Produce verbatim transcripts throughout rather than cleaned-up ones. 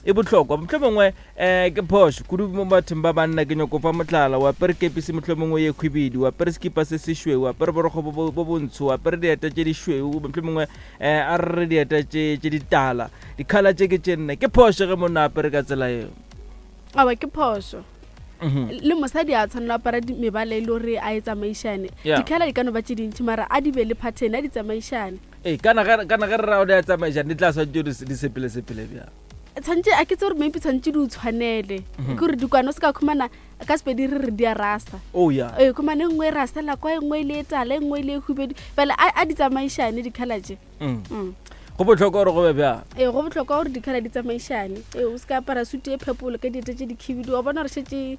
e botlhokwa motlhomongwe eh ke phoso kudu mo bathong ba banna ke nyoko fa motlala wa pere kepisi motlhomongwe ye khwibidi wa pere skipa se se shweu wa pere borogo bo bontsho wa pere dieta tse di shweu motlhomongwe eh a re dieta tse tse di tala di khala tse ke tsenne ke phoso ge monna pere ka tsela eo awa ke phoso le mosadi a tshwanela para di mebala ile re a etsa maishane di khala di kana ba tse dintsi mara a di be le pattern a di tsamaishane eh kana kana ga re ra o di etsa maishane di tla sa di di sepele sepele bia tshantse a ke tse re maybe tshantse di utshwanele ke re dikwana se ka khumana ka sepedi re re dia rasta oh yeah eh khumana ngwe rasta la kwa ngwe le etala ngwe le khubedi fela a di tsamaishane di khala tse mm go botlhokwa gore go be bja eh go botlhokwa gore di khala di tsamaishane eh o ska para suit e phepolo ka diete tse di khibidi wa bona re shetse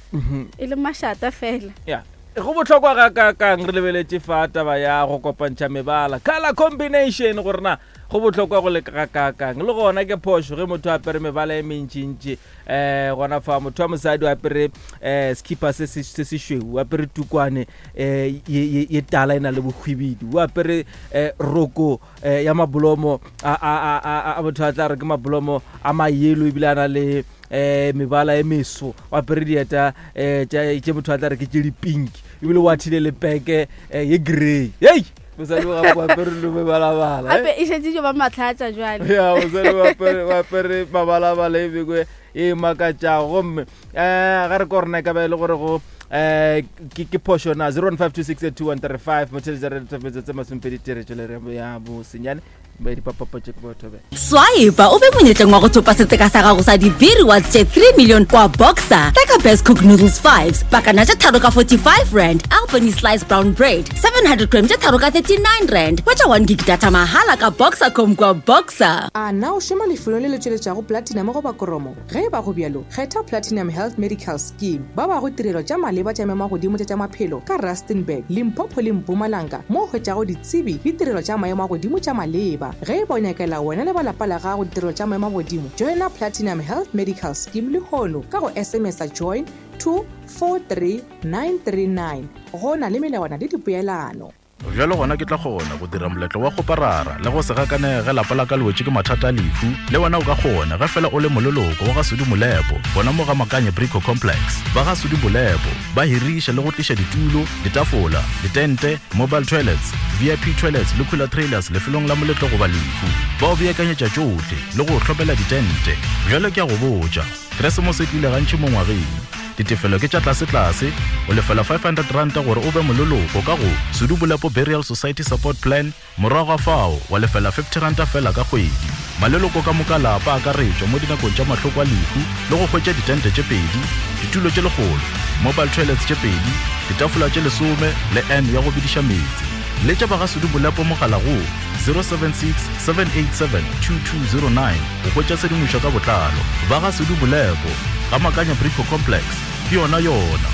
e le mashata fela yeah go botlhokwa ga ka ka re lebeletse fata ba ya go kopantša mebala color combination gore na go botlhokwa go le ka ka ka le gona ke phoso ge motho a pere mebala e mentšintši eh gona fa motho wa mosadi a pere eh skipa se se se shweu a pere tukwane eh ye tala ena le bokhwibidi wa pere eh roko ya mabolomo a a a motho a tla re ke mabolomo a mayelo e bilana le eh mebala e meso wa pere dieta eh tše motho a tla re ke tše di pink e bile wa thile le peke ye grey hey mosadi wa go apere le mebala-bala ape e shetse jo ba matlhatsa jwale ya mosadi wa apere wa apere mebala-bala e bigwe e makatša gomme eh ga re korna ka ba ile gore go eh ke phoso na zero one five two six eight two one three five motsheletse re tshepetse tse masompedi tere le re ya bo senyane ba di papapa tse go thobe swipe o be monyetleng wa go thopa seteka sa gago sa di beer watts tse three million kwa Boxer like best cook noodles fives bakana tse tharo ka forty-five rand Albany sliced brown bread seven hundred grams tse tharo ka thirty-nine rand wacha one gig data mahala ka Boxer com kwa Boxer a na o shema lefelo le le tsheletša go platinum go ba koromo ge ba go bjalo kgetha platinum health medical scheme ba ba go tirelo tša maleba tša mema godimo tša maphelo ka Rustenburg Limpopo le Mpumalanga mo go tšago ditsebi le tirelo tša maemo godimo tša maleba ge bo nyakela wena le ba lapa la gago tirelo tša maemo godimo joina platinum health medical scheme le hono ka go S M S a join two four three nine three nine go na le melawana le dipeelano jalo gona ke tla gona go dira moletlo wa go parara le go se gakane ge lapa la ka lwetse ke mathata a lefu le wona o ka gona ga fela o le mololoko wa ga Sudi Molepo bona mo ga Makanye Brico Complex ba ga Sudi Molepo ba hirisha le go tlisha ditulo ditafola ditente mobile toilets V I P toilets le cooler trailers le felong la moletlo go ba lefu ba o beakanyetša tšohle le go tlhopela ditente jalo ke a go botša Christmas e tlile gantši mo ngwageng ditefelo ke tša tlase-tlase o lefela five hundred rand gore o be mololoko ka go Sudi Molepo Burial Society Support Plan morago fao wa lefela fifty rand fela ka kgwedi maleloko ka moka lapa a ka retšwa mo dinakong tša mahloko a lefu le go hwetša ditente tše pedi ditulo tše legolo mobile toilets tše pedi ditafola tše lesome le n ya go bediša metsi le tša ba ga Sudi Molepo mogala go zero seven six seven eight seven two two zero nine go hwetša sedimošo ka botlalo ba ga Sudi Molepo ga Makanye Brico Complex ke yona yona.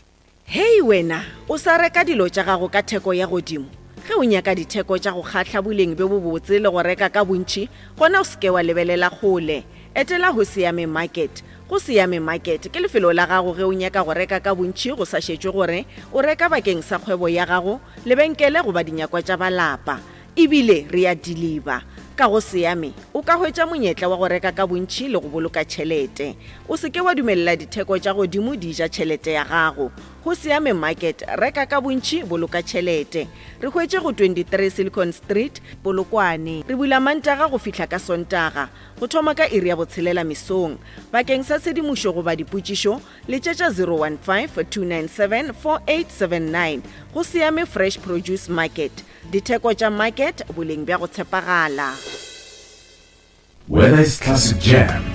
Hei wena o sa reka dilo tša gago ka theko ya godimo ge o nyaka ditheko tša go kgatla boleng be bo botse le go reka ka bontši gona o seke wa lebelela kgole etela go Siame Market go Siame Market ke lefelo la gago ge o nyaka go reka ka bontši go sa šetšwe gore o reka bakeng sa kgwebo ya gago lebenkele go ba dinyakwa tša balapa ebile re a deliver ka go Siame o ka hwetša monyetla wa go reka ka bontši le go boloka tšhelete o seke wa dumelela ditheko tša godimo di ja tšhelete ya gago go Siame Market reka ka bontši boloka tšhelete re hwetše go twenty-three Silicon Street Polokwane re bula Mantaga go fihla ka Sontaga go thoma ka iri ya botshelela mesong bakeng sa sedimošo go ba dipotšišo le tšetša zero one five two nine seven four eight seven nine go Siame Fresh Produce Market ditheko tša market boleng bja go tshepagala. Whether it's classic jam,